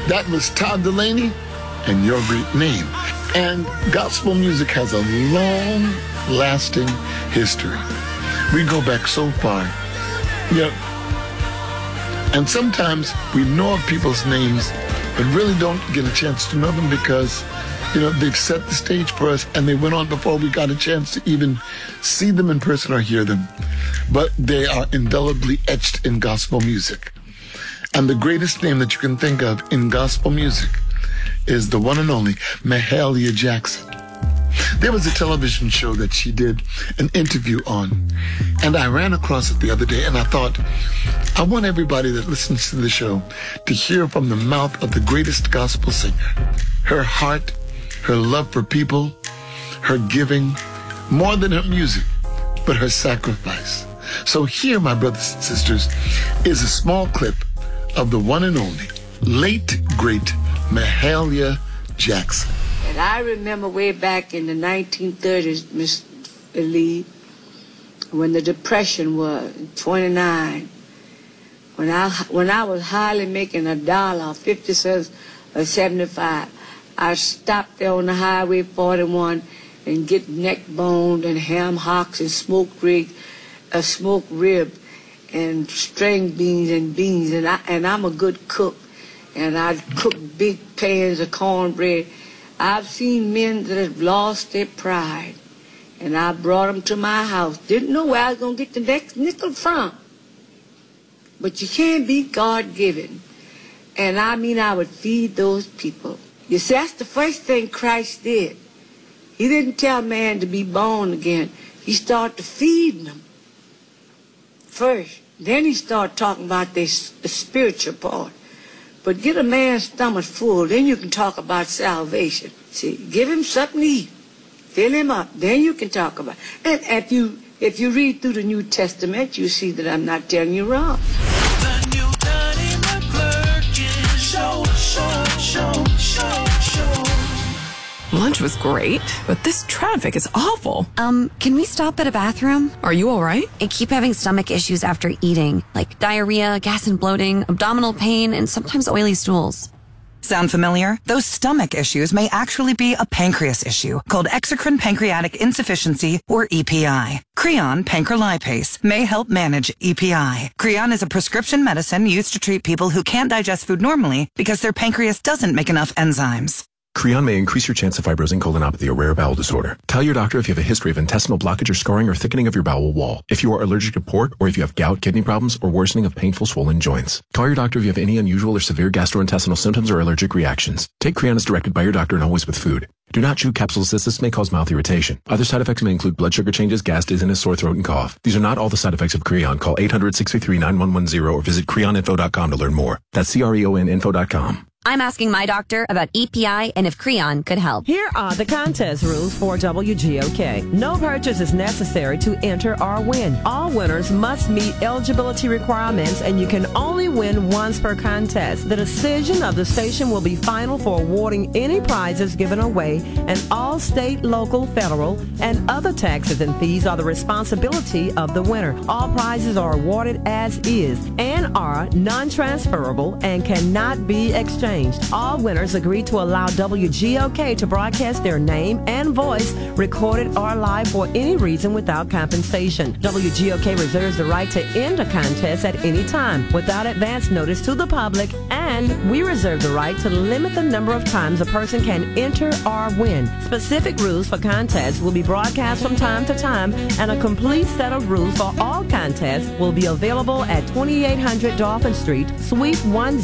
That was Todd Dulaney and Your Great Name. And gospel music has a long-lasting history. We go back so far. Yeah. And sometimes we know of people's names, but really don't get a chance to know them because, they've set the stage for us and they went on before we got a chance to even see them in person or hear them. But they are indelibly etched in gospel music. And the greatest name that you can think of in gospel music is the one and only Mahalia Jackson. There was a television show that she did an interview on, and I ran across it the other day, and I thought, I want everybody that listens to the show to hear from the mouth of the greatest gospel singer. Her heart, her love for people, her giving, more than her music, but her sacrifice. So here, my brothers and sisters, is a small clip of the one and only, late, great Mahalia Jackson. And I remember way back in the 1930s, Miss Lee, when the Depression was 29, when I was hardly making $1, 50 cents or 75, I stopped there on the Highway 41 and get neck boned and ham hocks and smoked rib and string beans and beans, and I'm a good cook, and I cook big pans of cornbread. I've seen men that have lost their pride, and I brought them to my house. Didn't know where I was going to get the next nickel from. But you can't be God-given. And I would feed those people. You see, that's the first thing Christ did. He didn't tell man to be born again. He started to feed them first. Then he started talking about the spiritual part. But get a man's stomach full, then you can talk about salvation. See, give him something to eat. Fill him up. Then you can talk about it. And if you read through the New Testament, you see that I'm not telling you wrong. The new Donnie McClurkin show. Lunch was great, but this traffic is awful. Can we stop at a bathroom? Are you all right? I keep having stomach issues after eating, like diarrhea, gas and bloating, abdominal pain, and sometimes oily stools. Sound familiar? Those stomach issues may actually be a pancreas issue called exocrine pancreatic insufficiency, or EPI. Creon pancrelipase may help manage EPI. Creon is a prescription medicine used to treat people who can't digest food normally because their pancreas doesn't make enough enzymes. Creon may increase your chance of fibrosing colonopathy, a rare bowel disorder. Tell your doctor if you have a history of intestinal blockage or scarring or thickening of your bowel wall, if you are allergic to pork, or if you have gout, kidney problems, or worsening of painful swollen joints. Call your doctor if you have any unusual or severe gastrointestinal symptoms or allergic reactions. Take Creon as directed by your doctor and always with food. Do not chew capsules as this may cause mouth irritation. Other side effects may include blood sugar changes, gas, dizziness, sore throat, and cough. These are not all the side effects of Creon. Call 800-633-9110 or visit creoninfo.com to learn more. That's CREONinfo.com. I'm asking my doctor about EPI and if Creon could help. Here are the contest rules for WGOK. No purchase is necessary to enter or win. All winners must meet eligibility requirements, and you can only win once per contest. The decision of the station will be final for awarding any prizes given away, and all state, local, federal, and other taxes and fees are the responsibility of the winner. All prizes are awarded as is and are non-transferable and cannot be exchanged. All winners agree to allow WGOK to broadcast their name and voice, recorded or live, for any reason without compensation. WGOK reserves the right to end a contest at any time without advance notice to the public, and we reserve the right to limit the number of times a person can enter or win. Specific rules for contests will be broadcast from time to time, and a complete set of rules for all contests will be available at 2800 Dolphin Street, Suite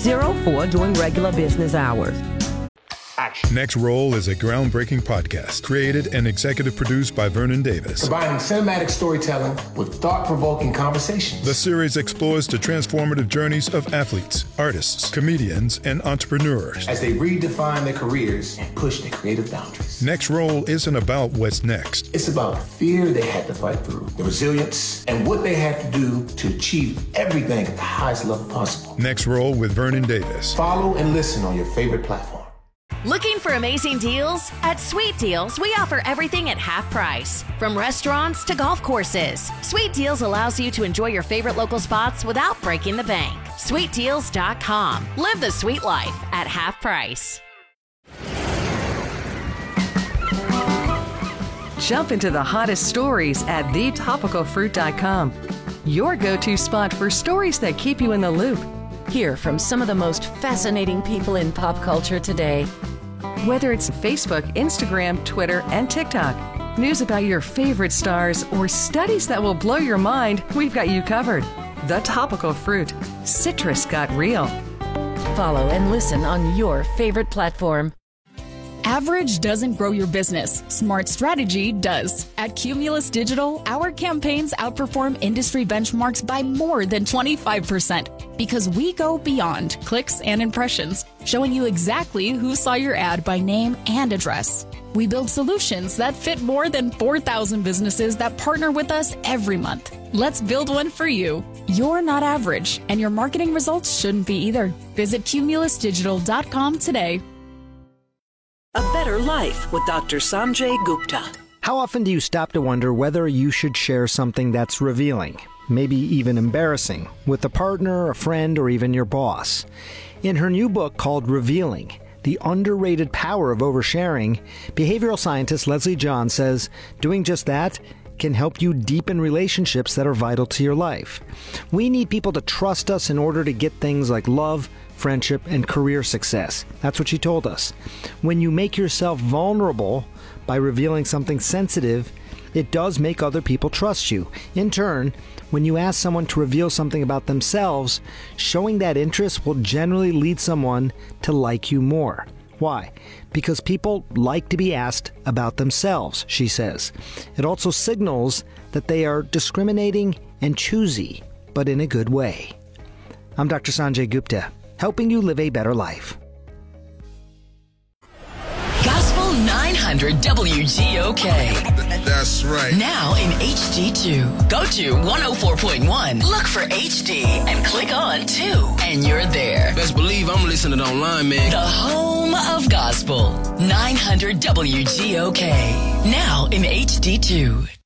104 during regular business hours. Next Roll is a groundbreaking podcast created and executive produced by Vernon Davis. Combining cinematic storytelling with thought-provoking conversations. The series explores the transformative journeys of athletes, artists, comedians, and entrepreneurs as they redefine their careers and push their creative boundaries. Next Roll isn't about what's next. It's about the fear they had to fight through, the resilience, and what they had to do to achieve everything at the highest level possible. Next Roll with Vernon Davis. Follow and listen on your favorite platform. Looking for amazing deals? At Sweet Deals, we offer everything at half price, from restaurants to golf courses. Sweet Deals allows you to enjoy your favorite local spots without breaking the bank. SweetDeals.com. Live the sweet life at half price. Jump into the hottest stories at thetopicalfruit.com. Your go-to spot for stories that keep you in the loop. Hear from some of the most fascinating people in pop culture today. Whether it's Facebook, Instagram, Twitter, and TikTok, news about your favorite stars, or studies that will blow your mind, we've got you covered. The Topical Fruit. Citrus got real. Follow and listen on your favorite platform. Average doesn't grow your business. Smart strategy does. At Cumulus Digital, our campaigns outperform industry benchmarks by more than 25% because we go beyond clicks and impressions, showing you exactly who saw your ad by name and address. We build solutions that fit more than 4,000 businesses that partner with us every month. Let's build one for you. You're not average, and your marketing results shouldn't be either. Visit cumulusdigital.com today. A Better Life with Dr. Sanjay Gupta. How often do you stop to wonder whether you should share something that's revealing, maybe even embarrassing, with a partner, a friend, or even your boss? In her new book called Revealing, The Underrated Power of Oversharing, behavioral scientist Leslie John says doing just that can help you deepen relationships that are vital to your life. We need people to trust us in order to get things like love, friendship, and career success. That's what she told us. When you make yourself vulnerable by revealing something sensitive, it does make other people trust you. In turn, when you ask someone to reveal something about themselves, showing that interest will generally lead someone to like you more. Why? Because people like to be asked about themselves, she says. It also signals that they are discriminating and choosy, but in a good way. I'm Dr. Sanjay Gupta, helping you live a better life. Gospel 900 WGOK. That's right. Now in HD2. Go to 104.1. Look for HD and click on 2. And you're there. Best believe I'm listening online, man. The home of gospel. 900 WGOK. Now in HD2.